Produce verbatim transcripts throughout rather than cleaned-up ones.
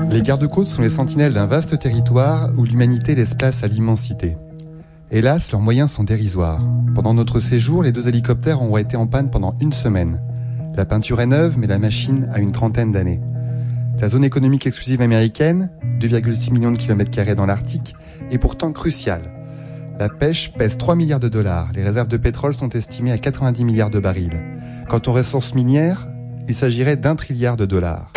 Les gardes-côtes sont les sentinelles d'un vaste territoire où l'humanité laisse place à l'immensité. Hélas, leurs moyens sont dérisoires. Pendant notre séjour, les deux hélicoptères ont été en panne pendant une semaine. La peinture est neuve, mais la machine a une trentaine d'années. La zone économique exclusive américaine, deux virgule six millions de kilomètres carrés dans l'Arctique, est pourtant cruciale. La pêche pèse trois milliards de dollars. Les réserves de pétrole sont estimées à quatre-vingt-dix milliards de barils. Quant aux ressources minières, il s'agirait d'un trilliard de dollars.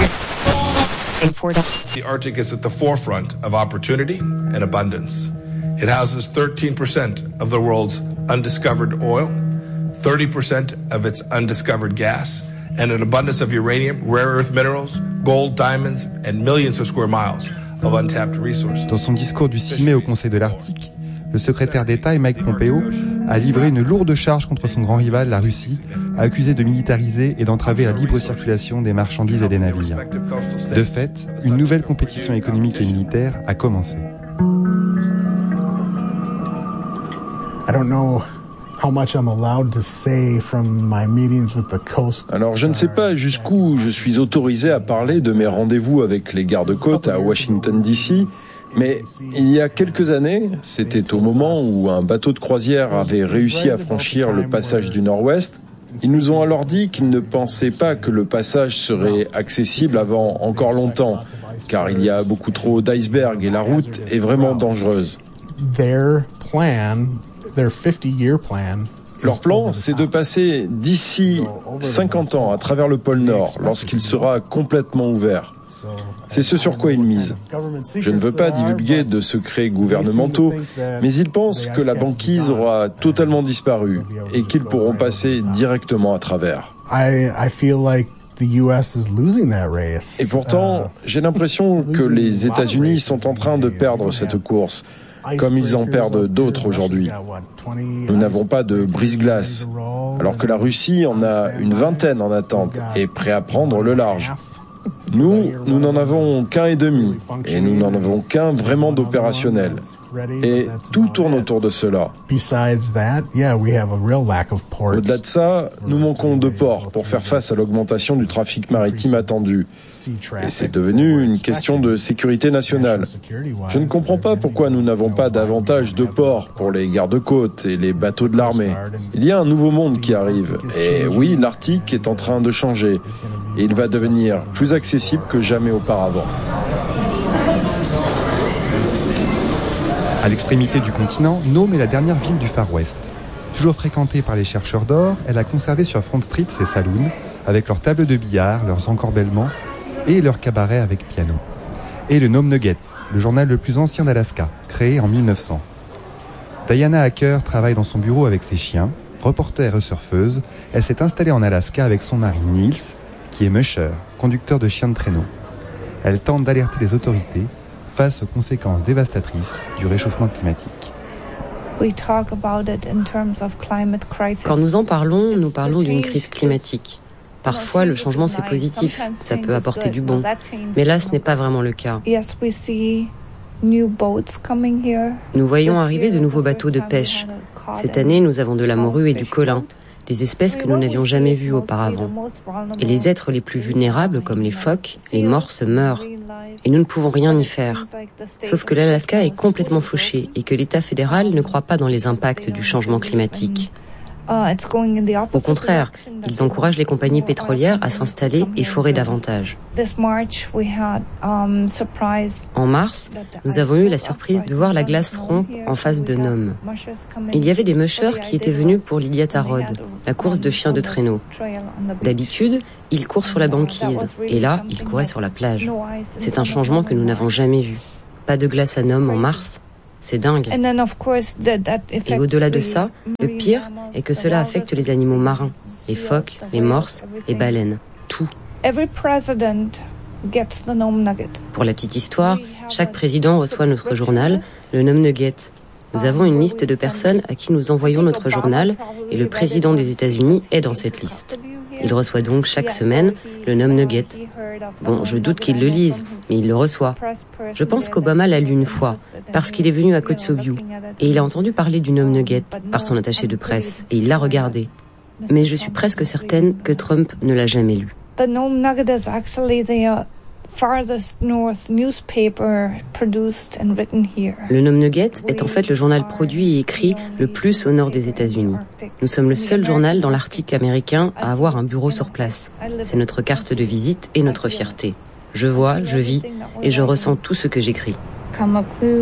The Arctic is at the forefront of opportunity and abundance. It houses thirteen percent of the world's undiscovered oil, thirty percent of its undiscovered gas, and an abundance of uranium, rare earth minerals, gold, diamonds, and millions of square miles of untapped resources. Dans son discours du six mai au Conseil de l'Arctique, le secrétaire d'État Mike Pompeo a livré une lourde charge contre son grand rival, la Russie, accusé de militariser et d'entraver la libre circulation des marchandises et des navires. De fait, une nouvelle compétition économique et militaire a commencé. Alors je ne sais pas jusqu'où je suis autorisé à parler de mes rendez-vous avec les gardes-côtes à Washington D C, mais il y a quelques années, c'était au moment où un bateau de croisière avait réussi à franchir le passage du Nord-Ouest. Ils nous ont alors dit qu'ils ne pensaient pas que le passage serait accessible avant encore longtemps, car il y a beaucoup trop d'icebergs et la route est vraiment dangereuse. Leur plan, c'est de passer d'ici cinquante ans à travers le pôle Nord, lorsqu'il sera complètement ouvert. C'est ce sur quoi ils misent. Je ne veux pas divulguer de secrets gouvernementaux, mais ils pensent que la banquise aura totalement disparu et qu'ils pourront passer directement à travers. Et pourtant, j'ai l'impression que les États-Unis sont en train de perdre cette course, comme ils en perdent d'autres aujourd'hui. Nous n'avons pas de brise-glace, alors que la Russie en a une vingtaine en attente et prêt à prendre le large. Nous, nous n'en avons qu'un et demi, et nous n'en avons qu'un vraiment d'opérationnel. Et tout tourne autour de cela. Au-delà de ça, nous manquons de ports pour faire face à l'augmentation du trafic maritime attendu. Et c'est devenu une question de sécurité nationale. Je ne comprends pas pourquoi nous n'avons pas davantage de ports pour les gardes-côtes et les bateaux de l'armée. Il y a un nouveau monde qui arrive. Et oui, l'Arctique est en train de changer. Et il va devenir plus accessible que jamais auparavant. À l'extrémité du continent, Nome est la dernière ville du Far West. Toujours fréquentée par les chercheurs d'or, elle a conservé sur Front Street ses saloons, avec leurs tables de billard, leurs encorbellements et leurs cabarets avec piano. Et le Nome Nugget, le journal le plus ancien d'Alaska, créé en mille neuf cents. Diana Hacker travaille dans son bureau avec ses chiens. Reporter et surfeuse, elle s'est installée en Alaska avec son mari Niels, qui est musher, conducteur de chiens de traîneau. Elle tente d'alerter les autorités face aux conséquences dévastatrices du réchauffement climatique. Quand nous en parlons, nous parlons d'une crise climatique. Parfois, le changement, c'est positif, ça peut apporter du bon. Mais là, ce n'est pas vraiment le cas. Nous voyons arriver de nouveaux bateaux de pêche. Cette année, nous avons de la morue et du colin, des espèces que nous n'avions jamais vues auparavant. Et les êtres les plus vulnérables, comme les phoques, les morses, meurent. Et nous ne pouvons rien y faire. Sauf que l'Alaska est complètement fauché et que l'État fédéral ne croit pas dans les impacts du changement climatique. Au contraire, ils encouragent les compagnies pétrolières à s'installer et forer davantage. En mars, nous avons eu la surprise de voir la glace rompre en face de Nome. Il y avait des mushers qui étaient venus pour l'Idiatarod, la course de chiens de traîneau. D'habitude, ils courent sur la banquise, et là, ils couraient sur la plage. C'est un changement que nous n'avons jamais vu. Pas de glace à Nome en mars. C'est dingue. Et au-delà de ça, le pire est que cela affecte les animaux marins, les phoques, les morses, les baleines, tout. Pour la petite histoire, chaque président reçoit notre journal, le Nome Nugget. Nous avons une liste de personnes à qui nous envoyons notre journal et le président des États-Unis est dans cette liste. Il reçoit donc chaque semaine le Nome Nugget. Bon, je doute qu'il le lise, mais il le reçoit. Je pense qu'Obama l'a lu une fois, parce qu'il est venu à Kotzebue, et il a entendu parler du Nome Nugget par son attaché de presse, et il l'a regardé. Mais je suis presque certaine que Trump ne l'a jamais lu. Le Nome Nugget est en fait le journal produit et écrit le plus au nord des États-Unis. Nous sommes le seul journal dans l'Arctique américain à avoir un bureau sur place. C'est notre carte de visite et notre fierté. Je vois, je vis et je ressens tout ce que j'écris.